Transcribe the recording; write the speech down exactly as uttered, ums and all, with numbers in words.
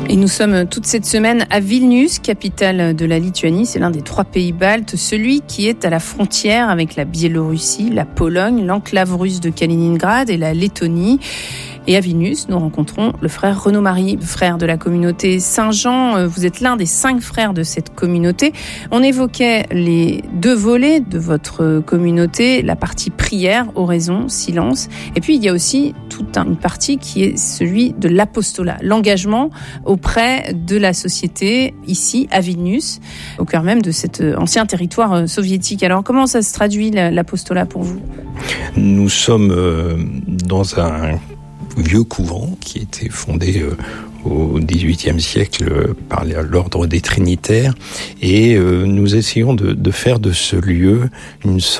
Et nous sommes toute cette semaine à Vilnius, capitale de la Lituanie. C'est l'un des trois pays baltes, celui qui est à la frontière avec la Biélorussie, la Pologne, l'enclave russe de Kaliningrad et la Lettonie. Et à Vilnius, nous rencontrons le frère Renaud Marie, frère de la communauté Saint-Jean. Vous êtes l'un des cinq frères de cette communauté. On évoquait les deux volets de votre communauté, la partie prière, oraison, silence. Et puis, il y a aussi toute une partie qui est celui de l'apostolat, l'engagement auprès de la société ici, à Vilnius, au cœur même de cet ancien territoire soviétique. Alors, comment ça se traduit, l'apostolat, pour vous ? Nous sommes euh, dans un vieux couvent qui a été fondé euh, au dix-huitième siècle par l'ordre des Trinitaires, et euh, nous essayons de, de faire de ce lieu une sorte